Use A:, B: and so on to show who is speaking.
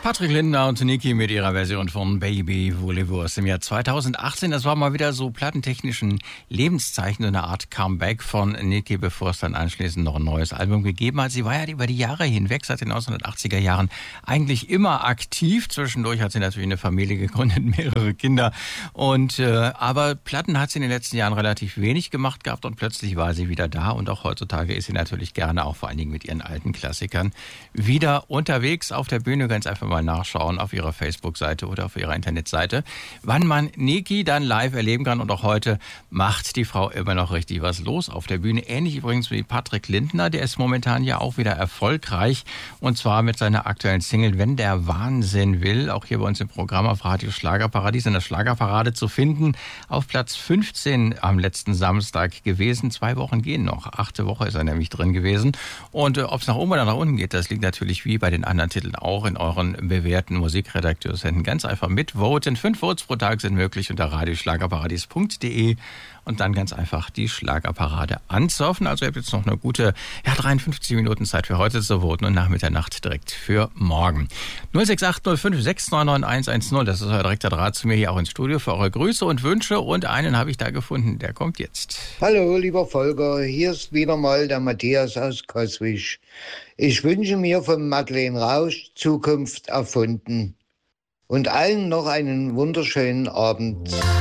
A: Patrick Lindner und Niki mit ihrer Version von Baby Voulez-vous aus dem Jahr 2018. Das war mal wieder so plattentechnischen Lebenszeichen, eine Art Comeback von Niki, bevor es dann anschließend noch ein neues Album gegeben hat. Sie war ja über die Jahre hinweg, seit den 1980er Jahren, eigentlich immer aktiv. Zwischendurch hat sie natürlich eine Familie gegründet, mehrere Kinder. Aber Platten hat sie in den letzten Jahren relativ wenig gemacht gehabt und plötzlich war sie wieder da. Und auch heutzutage ist sie natürlich gerne, auch vor allen Dingen mit ihren alten Klassikern, wieder unterwegs auf der Bühne. Ganz einfach mal nachschauen auf ihrer Facebook-Seite oder auf ihrer Internetseite, wann man Niki dann live erleben kann. Und auch heute macht die Frau immer noch richtig was los auf der Bühne. Ähnlich übrigens wie Patrick Lindner, der ist momentan ja auch wieder erfolgreich. Und zwar mit seiner aktuellen Single Wenn der Wahnsinn will. Auch hier bei uns im Programm auf Radio Schlagerparadies in der Schlagerparade zu finden. Auf Platz 15 am letzten Samstag gewesen. 2 Wochen gehen noch. 8. Woche ist er nämlich drin gewesen. Und ob es nach oben oder nach unten geht, das liegt natürlich wie bei den anderen Titeln auch in euren bewährten Musikredakteursenden. Ganz einfach mitvoten. 5 Votes pro Tag sind möglich unter radioschlagerparadies.de und dann ganz einfach die Schlagerparade ansurfen. Also ihr habt jetzt noch eine gute 53 Minuten Zeit für heute zu voten und nach Mitternacht direkt für morgen. 06805 699 110, das ist euer direkter Draht zu mir hier auch ins Studio für eure Grüße und Wünsche und einen habe ich da gefunden, der kommt jetzt.
B: Hallo lieber Volker, hier ist wieder mal der Matthias aus Coswig. Ich wünsche mir von Madeleine Rausch Zukunft erfunden und allen noch einen wunderschönen Abend.